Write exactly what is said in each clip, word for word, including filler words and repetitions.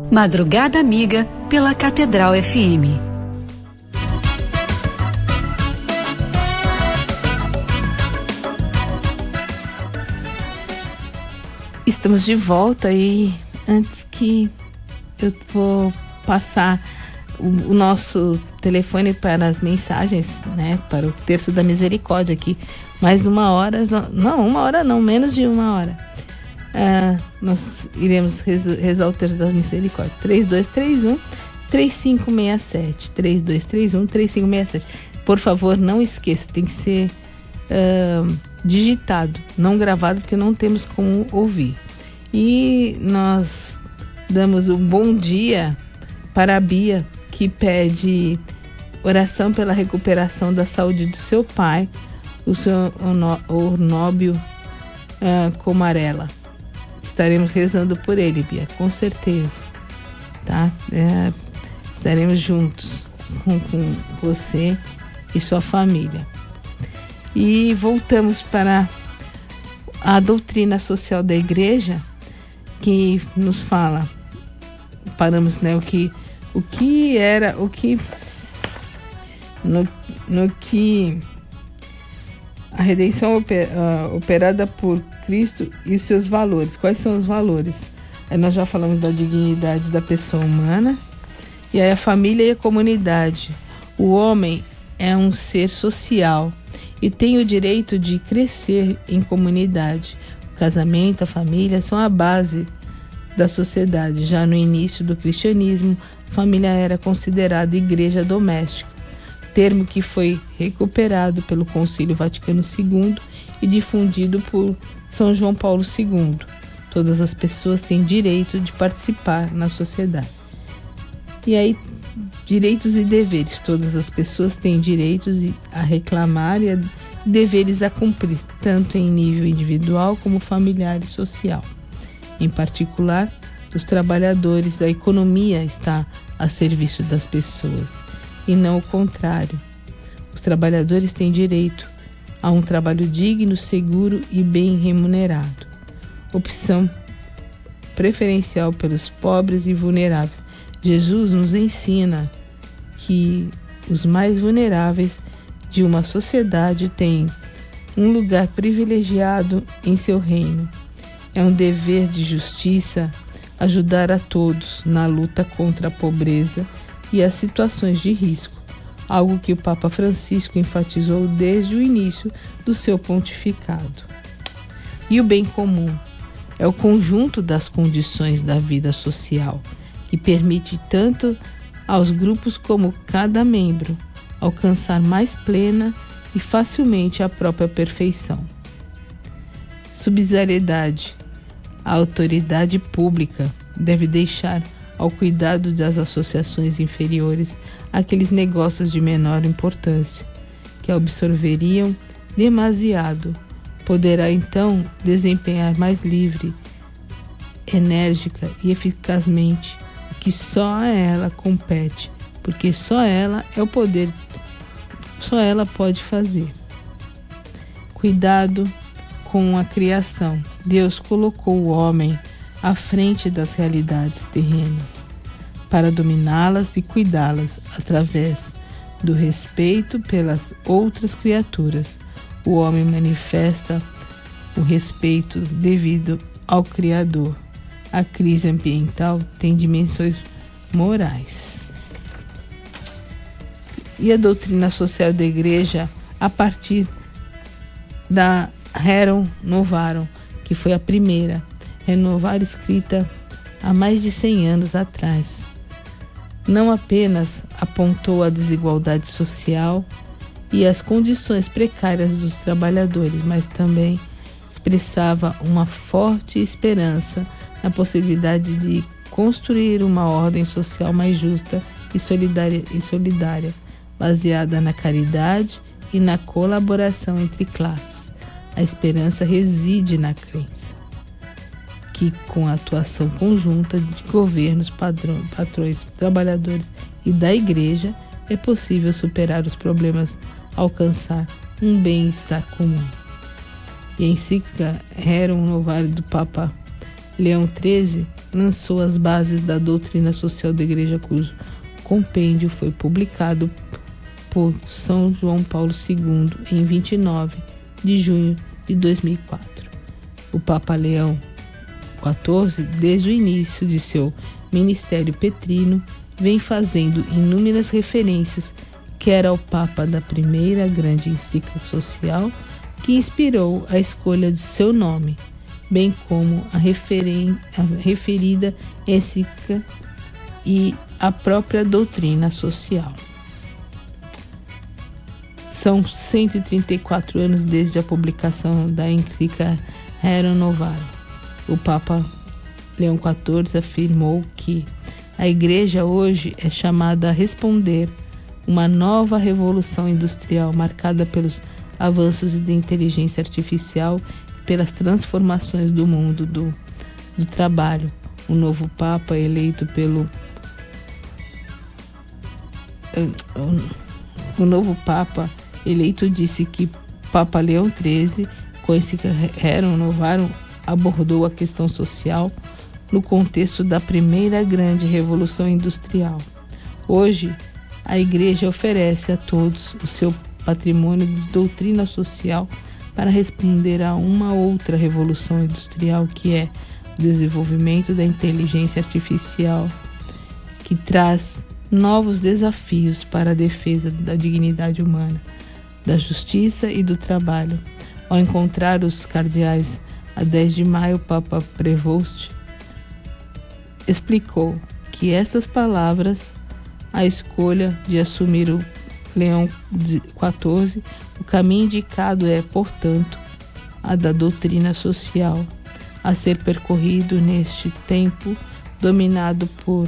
Madrugada Amiga pela Catedral F M. Estamos de volta e antes que eu vou passar o, o nosso telefone para as mensagens, né, para o Terço da Misericórdia aqui, mais uma hora, não, uma hora não, menos de uma hora. Uh, nós iremos rezar o Terço da Misericórdia. três dois três um, três cinco seis sete. três dois três um, três cinco seis sete. Por favor, não esqueça, tem que ser uh, digitado, não gravado, porque não temos como ouvir. E nós damos um bom dia para a Bia, que pede oração pela recuperação da saúde do seu pai, o senhor Ornóbio uh, Comarela. Estaremos rezando por ele, Bia, com certeza, tá? É, estaremos juntos com, com você e sua família. E voltamos para a doutrina social da igreja, que nos fala, paramos, né, o que, o que era, o que, no, no que a redenção oper, uh, operada por Cristo e os seus valores. Quais são os valores? Aí nós já falamos da dignidade da pessoa humana, e aí a família e a comunidade. O homem é um ser social e tem o direito de crescer em comunidade. O casamento, a família são a base da sociedade. Já no início do cristianismo, a família era considerada igreja doméstica, termo que foi recuperado pelo Concílio Vaticano segundo e difundido por São João Paulo segundo. Todas as pessoas têm direito de participar na sociedade. E aí, direitos e deveres. Todas as pessoas têm direitos a reclamar e a deveres a cumprir, tanto em nível individual como familiar e social. Em particular, os trabalhadores da economia estão a serviço das pessoas, e não o contrário. Os trabalhadores têm direito a um trabalho digno, seguro e bem remunerado. Opção preferencial pelos pobres e vulneráveis. Jesus nos ensina que os mais vulneráveis de uma sociedade têm um lugar privilegiado em seu reino. É um dever de justiça ajudar a todos na luta contra a pobreza e as situações de risco, algo que o Papa Francisco enfatizou desde o início do seu pontificado. E o bem comum é o conjunto das condições da vida social, que permite tanto aos grupos como cada membro alcançar mais plena e facilmente a própria perfeição. Subsidiariedade. A autoridade pública deve deixar ao cuidado das associações inferiores aqueles negócios de menor importância, que absorveriam demasiado. Poderá então desempenhar mais livre, enérgica e eficazmente o que só a ela compete, porque só ela é o poder, só ela pode fazer. Cuidado com a criação. Deus colocou o homem à frente das realidades terrenas, para dominá-las e cuidá-las através do respeito pelas outras criaturas. O homem manifesta o respeito devido ao Criador. A crise ambiental tem dimensões morais. E a doutrina social da igreja, a partir da Rerum Novarum, que foi a primeira renovar escrita há mais de cem anos atrás. Não apenas apontou a desigualdade social e as condições precárias dos trabalhadores, mas também expressava uma forte esperança na possibilidade de construir uma ordem social mais justa e solidária, e solidária, baseada na caridade e na colaboração entre classes. A esperança reside na crença que, com a atuação conjunta de governos, padrão, patrões, trabalhadores e da igreja, é possível superar os problemas, alcançar um bem-estar comum. E a encíclica Rerum Novarum do Papa Leão treze lançou as bases da doutrina social da Igreja, cujo compêndio foi publicado por São João Paulo segundo em vinte e nove de junho de dois mil e quatro. O Papa Leão quatorze, desde o início de seu ministério petrino, vem fazendo inúmeras referências, quer ao Papa da primeira grande encíclica social, que inspirou a escolha de seu nome, bem como a, referen- a referida encíclica e a própria doutrina social. São cento e trinta e quatro anos desde a publicação da encíclica Rerum Novarum. O Papa Leão quatorze afirmou que a Igreja hoje é chamada a responder uma nova revolução industrial marcada pelos avanços da inteligência artificial e pelas transformações do mundo do, do trabalho. O novo Papa eleito pelo o, o novo Papa eleito disse que Papa Leão treze, com esse Rerum Novarum, abordou a questão social no contexto da primeira grande revolução industrial. Hoje, a Igreja oferece a todos o seu patrimônio de doutrina social para responder a uma outra revolução industrial, que é o desenvolvimento da inteligência artificial, que traz novos desafios para a defesa da dignidade humana, da justiça e do trabalho. Ao encontrar os cardeais a dez de maio, o Papa Prevost explicou que essas palavras, a escolha de assumir o Leão quatorze, o caminho indicado é, portanto, a da doutrina social, a ser percorrido neste tempo dominado por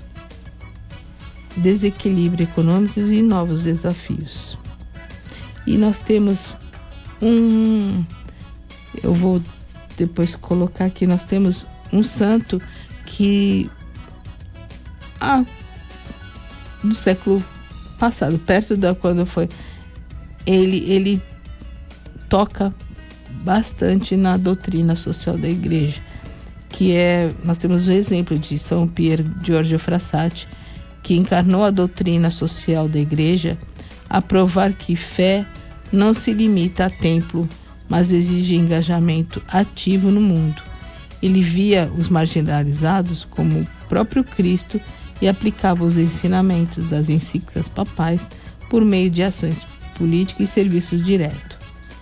desequilíbrio econômico e novos desafios. E nós temos um... Eu vou depois colocar aqui, nós temos um santo que ah, do século passado, perto da quando foi, ele, ele toca bastante na doutrina social da Igreja, que é, nós temos o exemplo de São Pier Giorgio Frassati, que encarnou a doutrina social da Igreja a provar que fé não se limita a templo, mas exige engajamento ativo no mundo. Ele via os marginalizados como o próprio Cristo e aplicava os ensinamentos das encíclicas papais por meio de ações políticas e serviços diretos.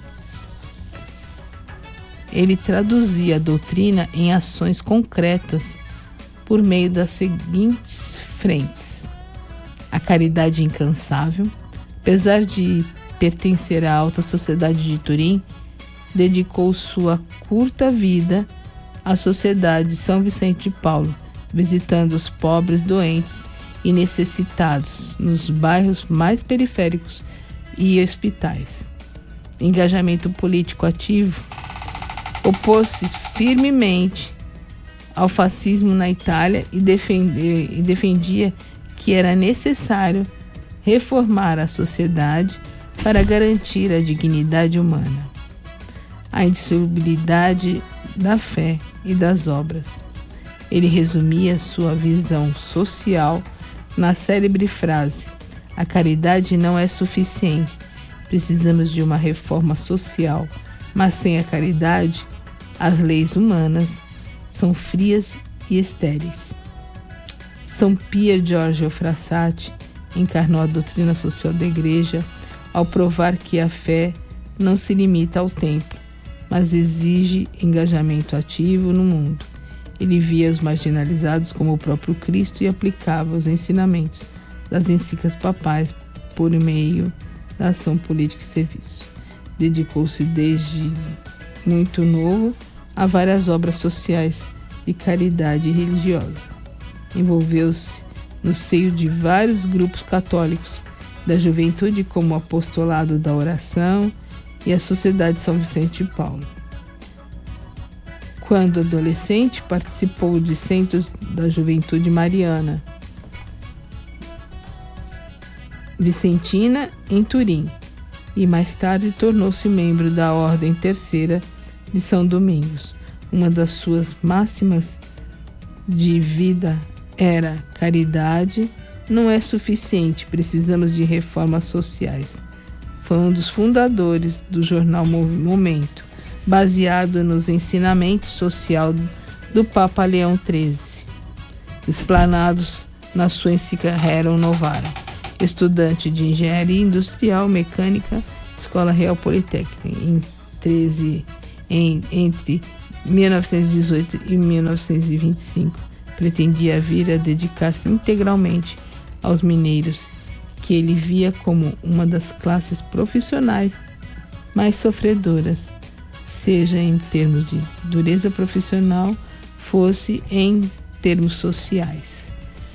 Ele traduzia a doutrina em ações concretas por meio das seguintes frentes: a caridade incansável. Apesar de pertencer à alta sociedade de Turim, dedicou sua curta vida à Sociedade de São Vicente de Paulo, visitando os pobres, doentes e necessitados nos bairros mais periféricos e hospitais. Engajamento político ativo, opôs-se firmemente ao fascismo na Itália e, defender, e defendia que era necessário reformar a sociedade para garantir a dignidade humana, a indissolubilidade da fé e das obras. Ele resumia sua visão social na célebre frase: a caridade não é suficiente, precisamos de uma reforma social, mas sem a caridade, as leis humanas são frias e estéreis. São Pier Giorgio Frassati encarnou a doutrina social da Igreja ao provar que a fé não se limita ao templo, mas exige engajamento ativo no mundo. Ele via os marginalizados como o próprio Cristo e aplicava os ensinamentos das encíclicas papais por meio da ação política e serviço. Dedicou-se desde muito novo a várias obras sociais de caridade religiosa. Envolveu-se no seio de vários grupos católicos da juventude, como o Apostolado da Oração e a Sociedade de São Vicente de Paulo. Quando adolescente, participou de centros da Juventude Mariana Vicentina em Turim e mais tarde tornou-se membro da Ordem Terceira de São Domingos. Uma das suas máximas de vida era caridade, não é suficiente, precisamos de reformas sociais. Foi um dos fundadores do jornal Momento, baseado nos ensinamentos sociais do Papa Leão treze, explanados na sua encíclica Rerum Novarum. Estudante de Engenharia Industrial Mecânica, Escola Real Politécnica, em treze, em, entre mil novecentos e dezoito e mil novecentos e vinte e cinco, pretendia vir a dedicar-se integralmente aos mineiros, que ele via como uma das classes profissionais mais sofredoras, seja em termos de dureza profissional, fosse em termos sociais.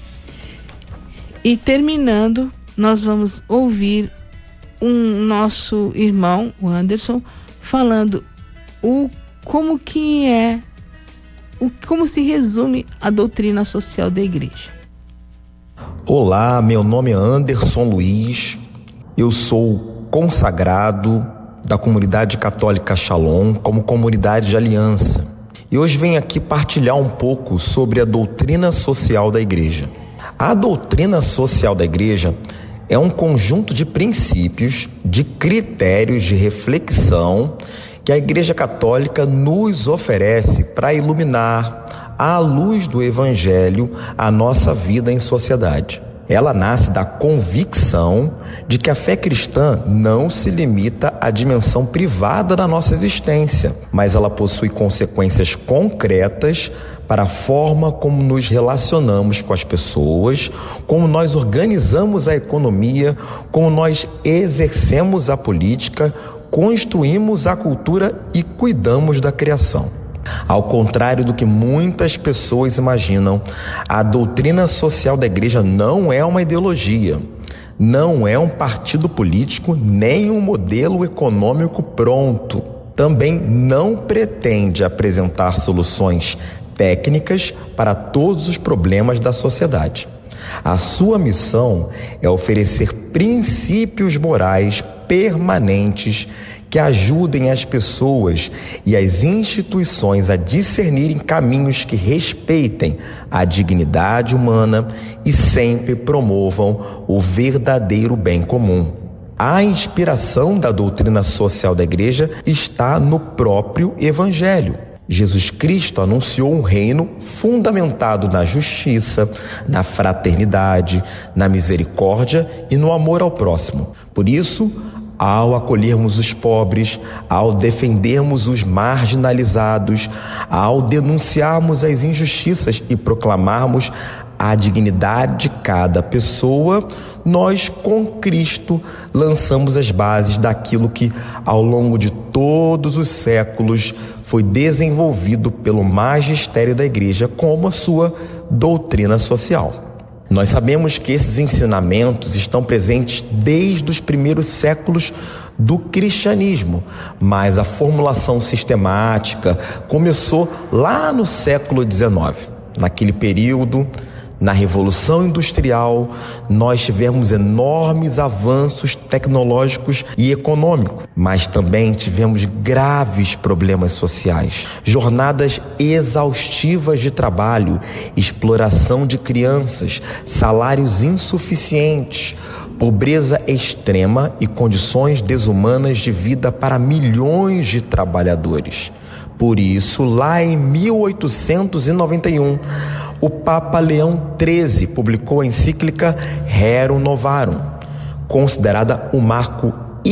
E terminando, nós vamos ouvir um nosso irmão, o Anderson, falando o como que é, o como se resume a doutrina social da igreja. Olá, meu nome é Anderson Luiz, eu sou consagrado da comunidade católica Shalom como comunidade de aliança. E hoje venho aqui partilhar um pouco sobre a doutrina social da igreja. A doutrina social da igreja é um conjunto de princípios, de critérios de reflexão que a Igreja Católica nos oferece para iluminar, à luz do Evangelho, a nossa vida em sociedade. Ela nasce da convicção de que a fé cristã não se limita à dimensão privada da nossa existência, mas ela possui consequências concretas para a forma como nos relacionamos com as pessoas, como nós organizamos a economia, como nós exercemos a política, construímos a cultura e cuidamos da criação. Ao contrário do que muitas pessoas imaginam, a doutrina social da igreja não é uma ideologia, não é um partido político, nem um modelo econômico pronto. Também não pretende apresentar soluções técnicas para todos os problemas da sociedade. A sua missão é oferecer princípios morais permanentes que ajudem as pessoas e as instituições a discernirem caminhos que respeitem a dignidade humana e sempre promovam o verdadeiro bem comum. A inspiração da doutrina social da igreja está no próprio Evangelho. Jesus Cristo anunciou um reino fundamentado na justiça, na fraternidade, na misericórdia e no amor ao próximo. Por isso, ao acolhermos os pobres, ao defendermos os marginalizados, ao denunciarmos as injustiças e proclamarmos a dignidade de cada pessoa, nós, com Cristo, lançamos as bases daquilo que, ao longo de todos os séculos, foi desenvolvido pelo magistério da Igreja como a sua doutrina social. Nós sabemos que esses ensinamentos estão presentes desde os primeiros séculos do cristianismo, mas a formulação sistemática começou lá no século dezenove. Naquele período, na Revolução Industrial, nós tivemos enormes avanços tecnológicos e econômicos, mas também tivemos graves problemas sociais, jornadas exaustivas de trabalho, exploração de crianças, salários insuficientes, pobreza extrema e condições desumanas de vida para milhões de trabalhadores. Por isso, lá em mil oitocentos e noventa e um, o Papa Leão treze publicou a encíclica Rerum Novarum, considerada o marco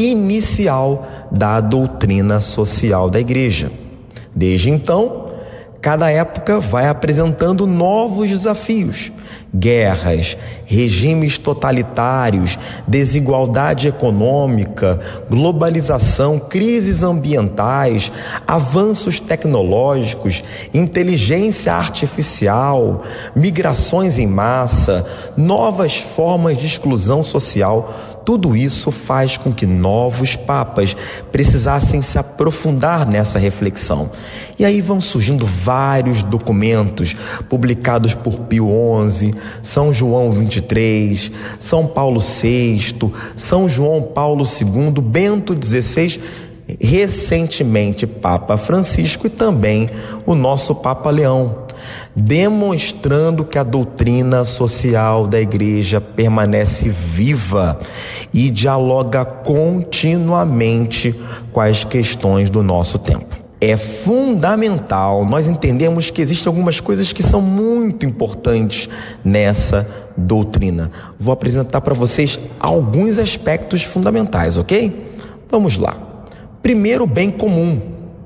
inicial da doutrina social da Igreja. Desde então, cada época vai apresentando novos desafios: guerras, regimes totalitários, desigualdade econômica, globalização, crises ambientais, avanços tecnológicos, inteligência artificial, migrações em massa, novas formas de exclusão social. Tudo isso faz com que novos papas precisassem se aprofundar nessa reflexão. E aí vão surgindo vários documentos publicados por Pio onze, São João vinte e três, São Paulo sexto, São João Paulo segundo, Bento dezesseis, recentemente Papa Francisco e também o nosso Papa Leão. demonstrando que a doutrina social da Igreja permanece viva e dialoga continuamente com as questões do nosso tempo. É fundamental nós entendermos que existem algumas coisas que são muito importantes nessa doutrina. Vou apresentar para vocês alguns aspectos fundamentais, ok? Vamos lá. Primeiro, o bem comum.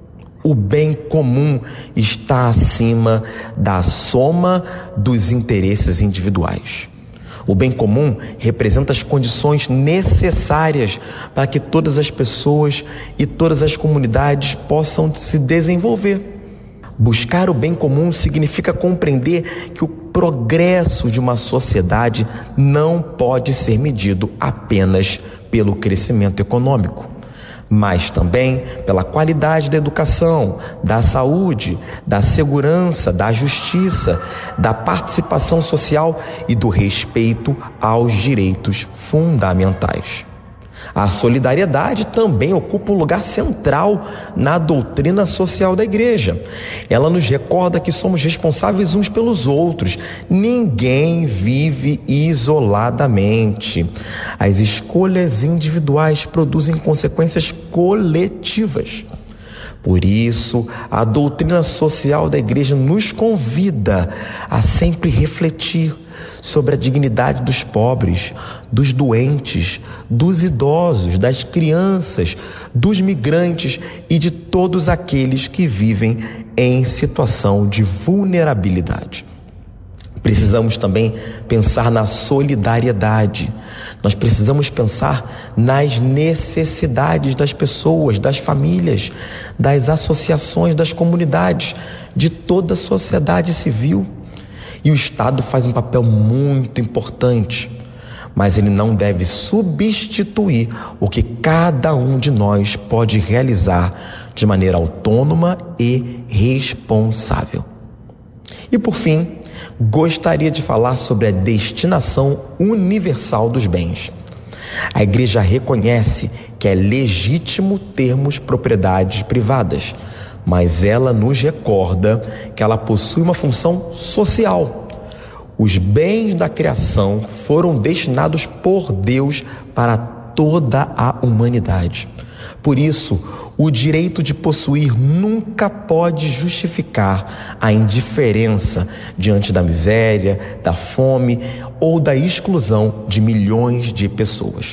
O bem comum está acima da soma dos interesses individuais. O bem comum representa as condições necessárias para que todas as pessoas e todas as comunidades possam se desenvolver. Buscar o bem comum significa compreender que o progresso de uma sociedade não pode ser medido apenas pelo crescimento econômico, mas também pela qualidade da educação, da saúde, da segurança, da justiça, da participação social e do respeito aos direitos fundamentais. A solidariedade também ocupa um lugar central na doutrina social da Igreja. Ela nos recorda que somos responsáveis uns pelos outros. Ninguém vive isoladamente. As escolhas individuais produzem consequências coletivas. Por isso, a doutrina social da Igreja nos convida a sempre refletir sobre a dignidade dos pobres, dos doentes, dos idosos, das crianças, dos migrantes e de todos aqueles que vivem em situação de vulnerabilidade. Precisamos também pensar na solidariedade. Nós precisamos pensar nas necessidades das pessoas, das famílias, das associações, das comunidades, de toda a sociedade civil. E o Estado faz um papel muito importante, mas ele não deve substituir o que cada um de nós pode realizar de maneira autônoma e responsável. E por fim, gostaria de falar sobre a destinação universal dos bens. A Igreja reconhece que é legítimo termos propriedades privadas, mas ela nos recorda que ela possui uma função social. Os bens da criação foram destinados por Deus para toda a humanidade. Por isso, o direito de possuir nunca pode justificar a indiferença diante da miséria, da fome ou da exclusão de milhões de pessoas.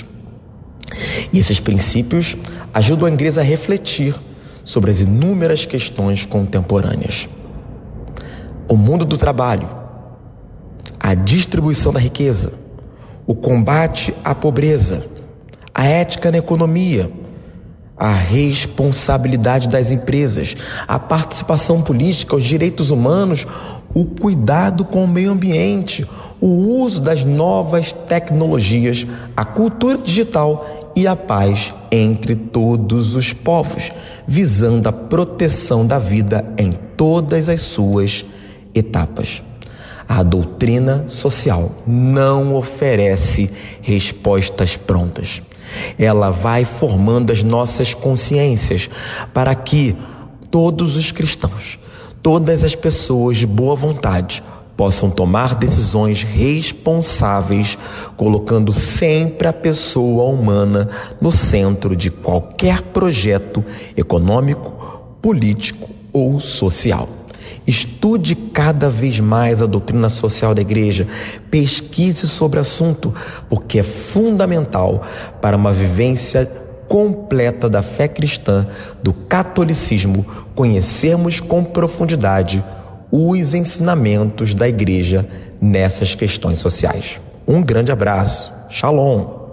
E esses princípios ajudam a Igreja a refletir sobre as inúmeras questões contemporâneas. O mundo do trabalho, a distribuição da riqueza, o combate à pobreza, a ética na economia, a responsabilidade das empresas, a participação política, os direitos humanos, o cuidado com o meio ambiente, o uso das novas tecnologias, a cultura digital e a paz entre todos os povos, visando a proteção da vida em todas as suas etapas. A doutrina social não oferece respostas prontas. Ela vai formando as nossas consciências para que todos os cristãos, todas as pessoas de boa vontade, possam tomar decisões responsáveis, colocando sempre a pessoa humana no centro de qualquer projeto econômico, político ou social. Estude cada vez mais a doutrina social da Igreja, pesquise sobre o assunto, porque é fundamental para uma vivência completa da fé cristã, do catolicismo, conhecermos com profundidade os ensinamentos da Igreja nessas questões sociais. Um grande abraço. Shalom.